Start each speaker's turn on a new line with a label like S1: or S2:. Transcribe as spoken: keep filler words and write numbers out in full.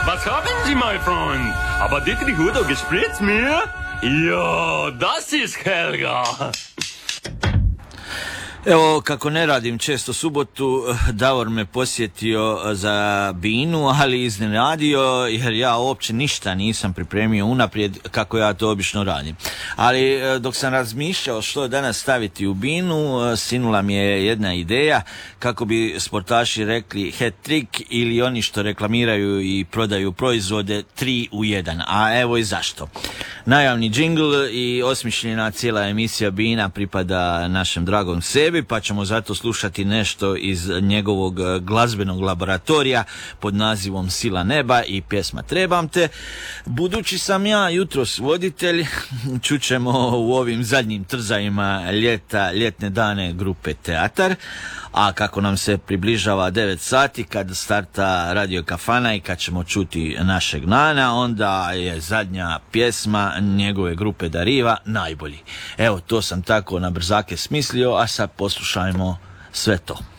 S1: Was haben Sie, my friend? Aber did die Hudo gespritzt mir? Jo, das ist Helga.
S2: Evo, kako ne radim često subotu, Davor me posjetio za binu, ali iznenadio jer ja uopće ništa nisam pripremio unaprijed kako ja to obično radim. Ali dok sam razmišljao što danas staviti u binu, sinula mi je jedna ideja kako bi sportaši rekli hat trick ili oni što reklamiraju i prodaju proizvode tri u jedan. A evo i zašto. Najavni džingl i osmišljena cijela emisija Bina pripada našem dragom sebi, pa ćemo zato slušati nešto iz njegovog glazbenog laboratorija pod nazivom Sila neba i pjesma Trebam te. Budući sam ja jutros voditelj, čućemo u ovim zadnjim trzajima ljeta, ljetne dane grupe Teatar, a kako nam se približava devet sati kad starta Radio Kafana i kad ćemo čuti našeg Nana, onda je zadnja pjesma njegove grupe Dariva Najbolji. Evo, to sam tako na brzake smislio, a sad poslušajmo sve to.